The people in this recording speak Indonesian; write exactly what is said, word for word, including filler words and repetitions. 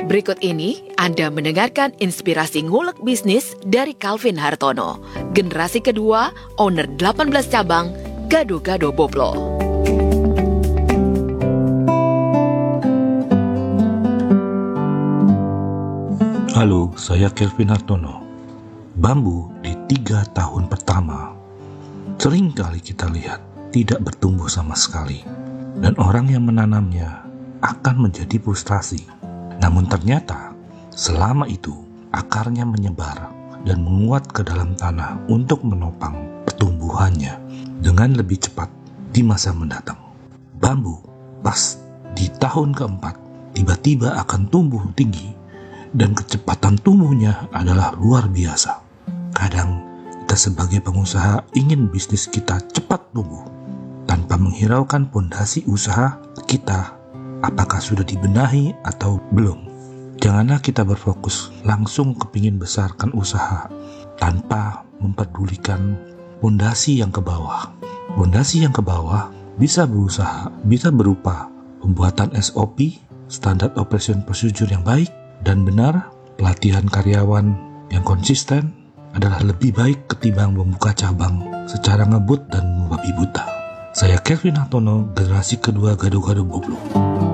Berikut ini Anda mendengarkan inspirasi ngulek bisnis dari Calvin Hartono, generasi kedua, owner delapan belas cabang, Gado-Gado Boplo. Halo, saya Calvin Hartono. Bambu di tiga tahun pertama sering kali kita lihat tidak bertumbuh sama sekali, dan orang yang menanamnya akan menjadi frustrasi. Namun ternyata selama itu akarnya menyebar dan menguat ke dalam tanah untuk menopang pertumbuhannya dengan lebih cepat di masa mendatang. Bambu pas di tahun keempat tiba-tiba akan tumbuh tinggi dan kecepatan tumbuhnya adalah luar biasa. Kadang kita sebagai pengusaha ingin bisnis kita cepat tumbuh tanpa menghiraukan pondasi usaha kita, apakah sudah dibenahi atau belum. Janganlah kita berfokus langsung kepingin besarkan usaha tanpa memperdulikan pondasi yang ke bawah. Pondasi yang ke bawah bisa berusaha, bisa berupa pembuatan S O P, standar operation procedure yang baik dan benar, pelatihan karyawan yang konsisten adalah lebih baik ketimbang membuka cabang secara ngebut dan membabi buta. Saya Calvin Hartono, generasi kedua Gado-Gado Boplo.